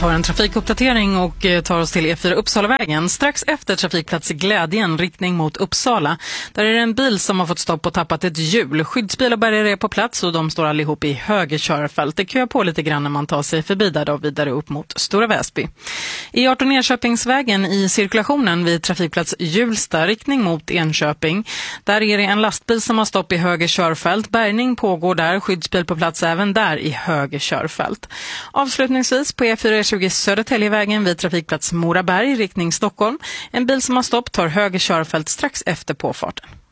tar en trafikuppdatering och tar oss till E4 Uppsalavägen. Strax efter trafikplats Glädjen, riktning mot Uppsala. Där är det en bil som har fått stopp och tappat ett hjul. Skyddsbil och bärgare är på plats och de står allihop i höger körfält. Det köar på lite grann när man tar sig förbi där och vidare upp mot Stora Väsby. E18 Enköpingsvägen i cirkulationen vid trafikplats Hjulsta, riktning mot Enköping. Där är det en lastbil som har stopp i höger körfält. Bärgning pågår där, skyddsbil på plats även där i höger körfält. Avslutningsvis på E420 Södertäljevägen vid trafikplats Moraberg, riktning Stockholm. En bil som har stopp tar höger körfält strax efter påfarten.